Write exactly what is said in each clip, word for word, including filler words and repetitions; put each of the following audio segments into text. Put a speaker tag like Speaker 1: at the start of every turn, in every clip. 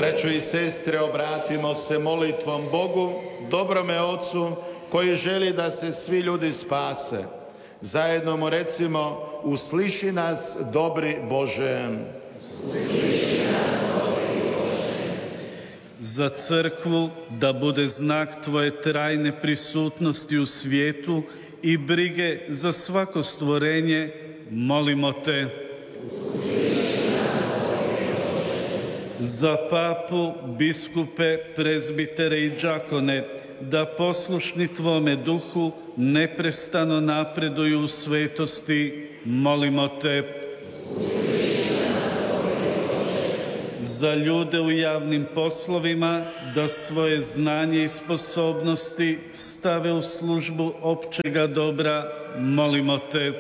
Speaker 1: Braćo i sestre, obratimo se molitvom Bogu, dobrome Ocu, koji želi da se svi ljudi spase. Zajedno mu recimo: usliši nas, dobri Bože.
Speaker 2: Za crkvu da bude znak Tvoje trajne prisutnosti u svijetu i brige za svako stvorenje, molimo Te. Za papu, biskupe, prezbitere i đakone, da poslušni Tvome duhu neprestano napreduju u svetosti, molimo Te. Za ljude u javnim poslovima, da svoje znanje i sposobnosti stave u službu općega dobra, molimo Te.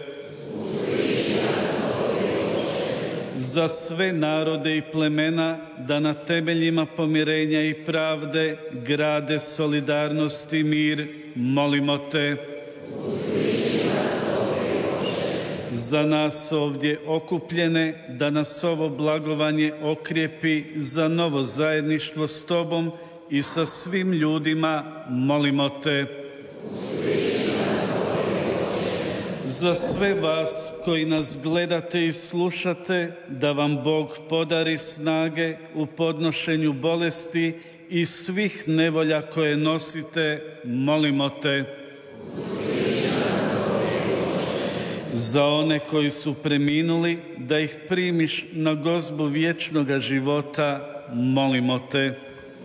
Speaker 2: Za sve narode i plemena, da na temeljima pomirenja i pravde grade solidarnost i mir, molimo Te. Za nas ovdje okupljene, da nas ovo blagovanje okrijepi za novo zajedništvo s Tobom i sa svim ljudima, molimo Te. Za sve vas koji nas gledate i slušate, da vam Bog podari snage u podnošenju bolesti i svih nevolja koje nosite, molimo Te. Za one koji su preminuli, da ih primiš na gozbu vječnoga života, molimo Te.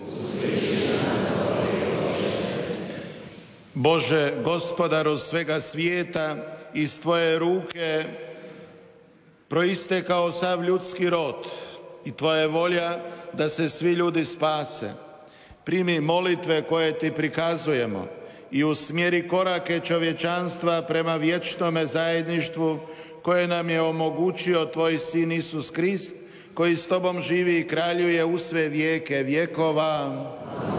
Speaker 1: Bože, Gospodaru svega svijeta, iz Tvoje ruke proistekao sav ljudski rod i Tvoja volja da se svi ljudi spase. Primi molitve koje Ti prikazujemo i usmjeri korake čovječanstva prema vječnome zajedništvu koje nam je omogućio Tvoj Sin Isus Krist, koji s Tobom živi i kraljuje u sve vijeke vjekova.